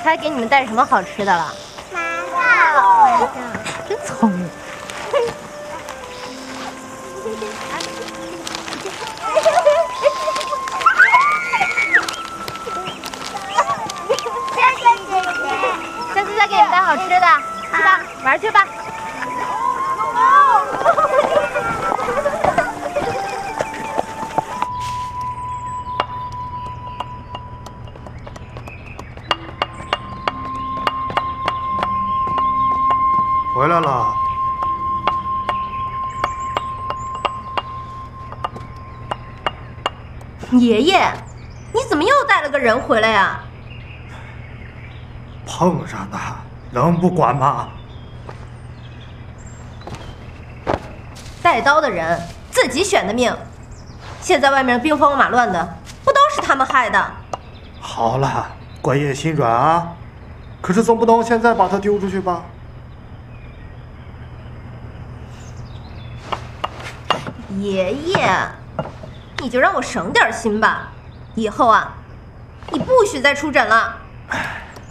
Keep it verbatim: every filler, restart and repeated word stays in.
猜给你们带什么好吃的了？ 麻辣。 真聪明。 谢谢姐姐， 下次再给你们带好吃的，去吧，玩去吧。 回来了。 爷爷，你怎么又带了个人回来呀？ 碰上的，能不管吗？ 带刀的人自己选的命，现在外面兵荒马乱的，不都是他们害的？ 好了，官爷心软啊，可是总不能现在把他丢出去吧？ 爷爷，你就让我省点心吧，以后啊，你不许再出诊了。